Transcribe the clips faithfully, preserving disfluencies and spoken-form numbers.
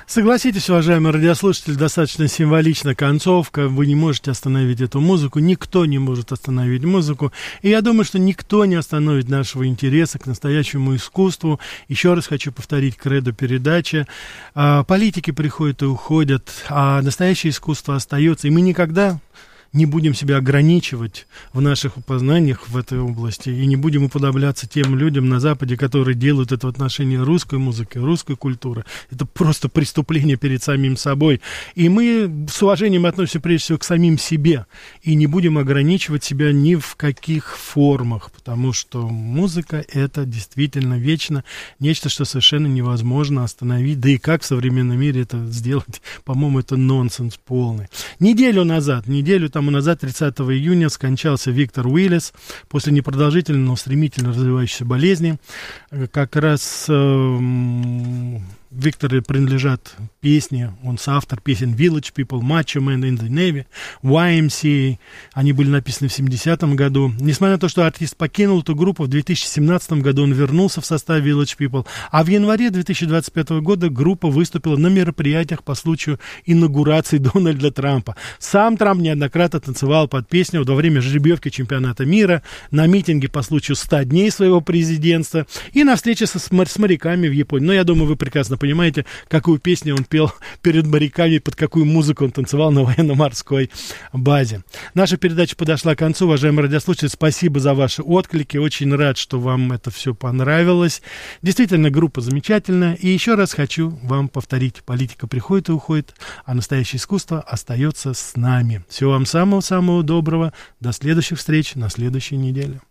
Согласитесь, уважаемые радиослушатели, достаточно символична концовка. Вы не можете остановить эту музыку, никто не может остановить музыку. И я думаю, что никто не остановит нашего интереса к настоящему искусству. Еще раз хочу повторить кредо передачи. А, политики приходят и уходят, а настоящее искусство остается. И мы никогда не будем себя ограничивать в наших познаниях в этой области и не будем уподобляться тем людям на Западе, которые делают это в отношении русской музыки, русской культуры. Это просто преступление перед самим собой. И мы с уважением относимся прежде всего к самим себе и не будем ограничивать себя ни в каких формах, потому что музыка — это действительно вечно нечто, что совершенно невозможно остановить. Да и как в современном мире это сделать? По-моему, это нонсенс полный. Неделю назад, неделю там тому назад, тридцатого июня, скончался Виктор Уиллис после непродолжительной, но стремительно развивающейся болезни. Как раз э, Виктору принадлежат песни, он соавтор песен Village People, Macho Man in the Navy, уай эм си эй. Они были написаны в семидесятом году. Несмотря на то, что артист покинул эту группу, в две тысячи семнадцатом году он вернулся в состав Village People, а в январе две тысячи двадцать пятого года группа выступила на мероприятиях по случаю инаугурации Дональда Трампа. Сам Трамп неоднократно танцевал под песню во время жеребьевки чемпионата мира, на митинге по случаю ста дней своего президентства и на встрече со, с моряками в Японии. Но я думаю, вы прекрасно понимаете, какую песню он пел перед моряками, под какую музыку он танцевал на военно-морской базе. Наша передача подошла к концу. Уважаемые радиослушатели, спасибо за ваши отклики. Очень рад, что вам это все понравилось. Действительно, группа замечательная. И еще раз хочу вам повторить. Политика приходит и уходит, а настоящее искусство остается с нами. Всего вам самого-самого доброго. До следующих встреч на следующей неделе.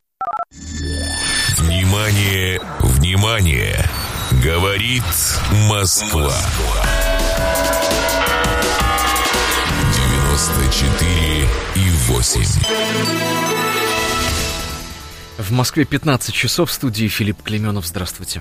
Внимание, внимание! Говорит Москва. девяносто четыре и восемь. В Москве пятнадцать часов, в студии Филипп Клейменов. Здравствуйте.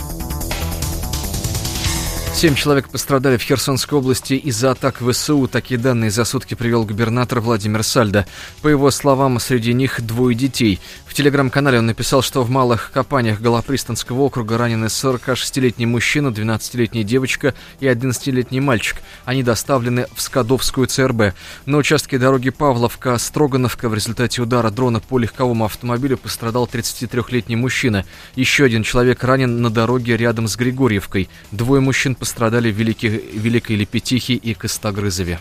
Семь человек пострадали в Херсонской области из-за атак ВСУ. Такие данные за сутки привел губернатор Владимир Сальдо. По его словам, среди них двое детей. В телеграм-канале он написал, что в Малых Копанях Голопристанского округа ранены сорокашестилетний мужчина, двенадцатилетняя девочка и одиннадцатилетний мальчик. Они доставлены в Скадовскую ЦРБ. На участке дороги Павловка-Строгановка в результате удара дрона по легковому автомобилю пострадал тридцатитрёхлетний мужчина. Еще один человек ранен на дороге рядом с Григорьевкой. Двое мужчин пострадали в Великой, Великой Лепетихе и Костогрызове.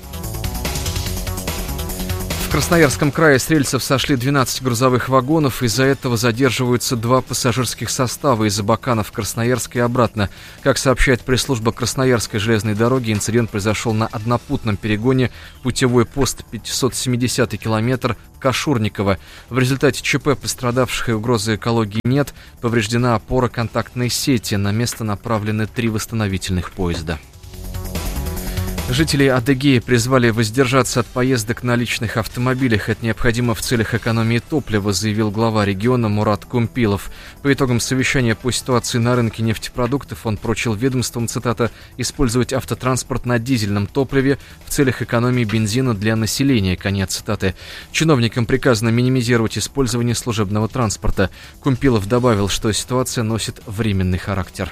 В Красноярском крае с рельсов сошли двенадцать грузовых вагонов. Из-за этого задерживаются два пассажирских состава из Абакана в Красноярск и обратно. Как сообщает пресс-служба Красноярской железной дороги, инцидент произошел на однопутном перегоне путевой пост пятьсот семидесятый километр Кашурниково. В результате ЧП пострадавших и угрозы экологии нет. Повреждена опора контактной сети. На место направлены три восстановительных поезда. Жители Адыгеи призвали воздержаться от поездок на личных автомобилях. Это необходимо в целях экономии топлива, заявил глава региона Мурат Кумпилов. По итогам совещания по ситуации на рынке нефтепродуктов он поручил ведомствам, цитата, «использовать автотранспорт на дизельном топливе в целях экономии бензина для населения», конец цитаты. Чиновникам приказано минимизировать использование служебного транспорта. Кумпилов добавил, что ситуация носит временный характер.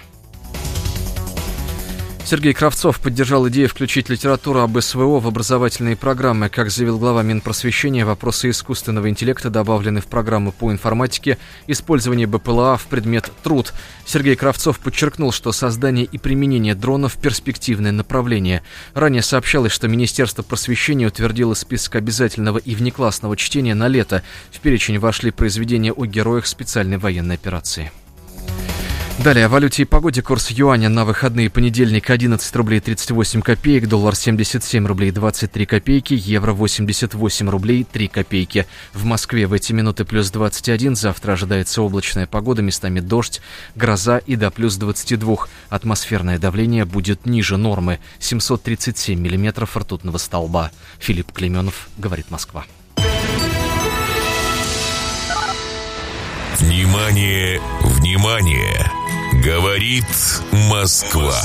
Сергей Кравцов поддержал идею включить литературу об СВО в образовательные программы. Как заявил глава Минпросвещения, вопросы искусственного интеллекта добавлены в программу по информатике, использование БПЛА в предмет труд. Сергей Кравцов подчеркнул, что создание и применение дронов – перспективное направление. Ранее сообщалось, что Министерство просвещения утвердило список обязательного и внеклассного чтения на лето. В перечень вошли произведения о героях специальной военной операции. Далее о валюте и погоде. Курс юаня на выходные: понедельник одиннадцать рублей тридцать восемь копеек, доллар семьдесят семь рублей двадцать три копейки, евро восемьдесят восемь рублей три копейки. В Москве в эти минуты плюс двадцать один, завтра ожидается облачная погода, местами дождь, гроза и до плюс двадцати двух. Атмосферное давление будет ниже нормы, семьсот тридцать семь миллиметров ртутного столба. Филипп Клейменов, говорит Москва. Внимание, внимание! Говорит Москва.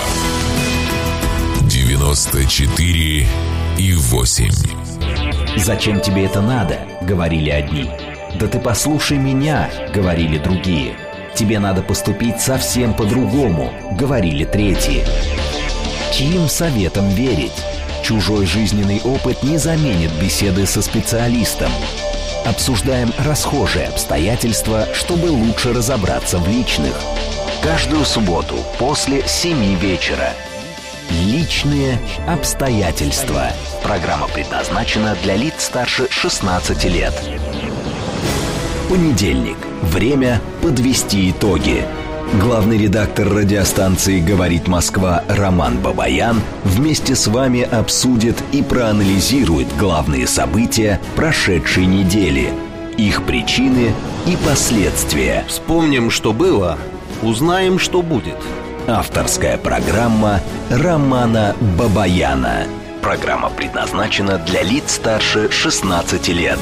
девяносто четыре и восемь. «Зачем тебе это надо?» — говорили одни. «Да ты послушай меня!» — говорили другие. «Тебе надо поступить совсем по-другому!» — говорили третьи. Чьим советом верить? Чужой жизненный опыт не заменит беседы со специалистом. Обсуждаем расхожие обстоятельства, чтобы лучше разобраться в личных. Каждую субботу после семи вечера. Личные обстоятельства. Программа предназначена для лиц старше шестнадцати лет. Понедельник. Время подвести итоги. Главный редактор радиостанции «Говорит Москва» Роман Бабаян вместе с вами обсудит и проанализирует главные события прошедшей недели, их причины и последствия. Вспомним, что было, узнаем, что будет. Авторская программа Романа Бабаяна. Программа предназначена для лиц старше шестнадцати лет.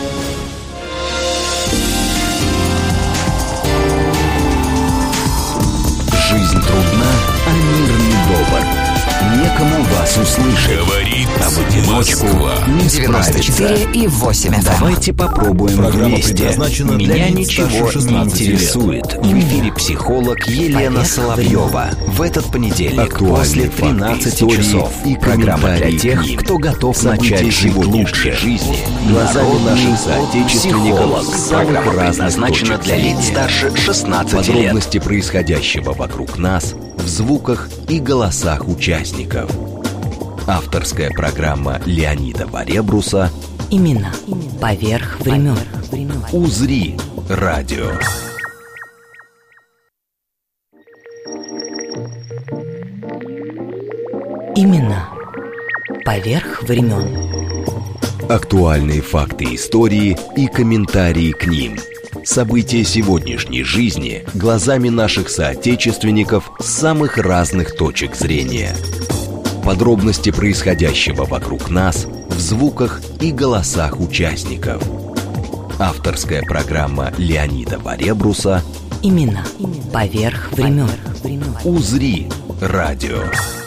Жизнь трудна, а мир недобр. Некому вас услышать. Говорит а в одиночку Москва. не девяносто четыре и восемь эф эм. Давайте попробуем Программа вместе. предназначена Меня для лиц ничего старше не шестнадцати лет. интересует. В эфире психолог Елена Поверх Соловьева. В этот понедельник Актуальные после факты, тринадцати истории часов и программа для комментарии тех, к ним. кто готов События начать жить сегодняшней лучше. жизни глазами Народный наших соотечественников психолог. с Программа самых разных предназначена точек для лиц зрения. старше шестнадцати лет. Подробности происходящего вокруг нас в звуках и голосах участников. Авторская программа Леонида Баребруса Имена. Поверх времен. «Узри радио». Имена. Поверх времен. Актуальные факты истории и комментарии к ним. События сегодняшней жизни глазами наших соотечественников с самых разных точек зрения. Подробности происходящего вокруг нас в звуках и голосах участников. Авторская программа Леонида Баребруса Имена. Поверх времен. «Узри радио».